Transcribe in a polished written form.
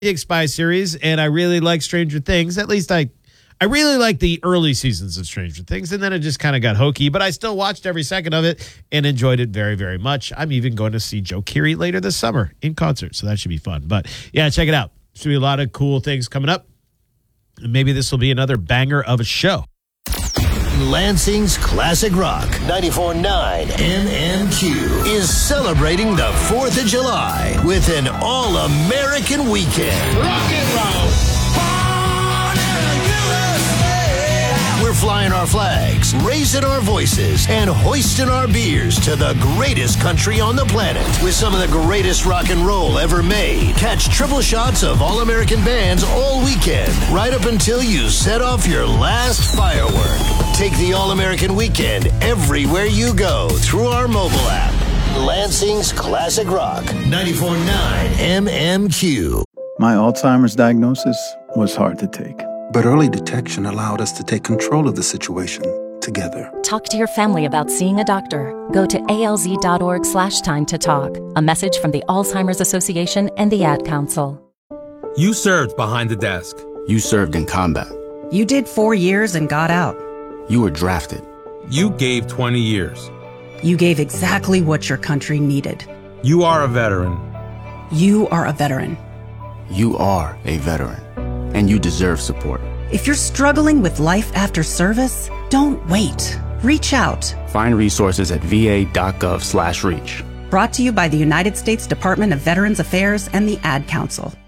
the Spy series, and I really like Stranger Things. At least I really like the early seasons of Stranger Things, and then it just kind of got hokey, but I still watched every second of it and enjoyed it very, very much. I'm even going to see Joe Keery later this summer in concert, so that should be fun. But yeah, check it out. There's going to be a lot of cool things coming up, and maybe this will be another banger of a show. Lansing's Classic Rock 94.9 MMQ is celebrating the 4th of July with an all-American weekend. Rock and roll. We're flying our flags, raising our voices, and hoisting our beers to the greatest country on the planet with some of the greatest rock and roll ever made. Catch triple shots of all-American bands all weekend, right up until you set off your last firework. Take the All-American Weekend everywhere you go through our mobile app. Lansing's Classic Rock 94.9 MMQ. My Alzheimer's diagnosis was hard to take. But early detection allowed us to take control of the situation together. Talk to your family about seeing a doctor. Go to alz.org/time to talk. A message from the Alzheimer's Association and the Ad Council. You served behind the desk. You served in combat. You did 4 years and got out. You were drafted. You gave 20 years. You gave exactly what your country needed. You are a veteran. You are a veteran. You are a veteran. And you deserve support. If you're struggling with life after service, don't wait. Reach out. Find resources at va.gov/reach. Brought to you by the United States Department of Veterans Affairs and the Ad Council.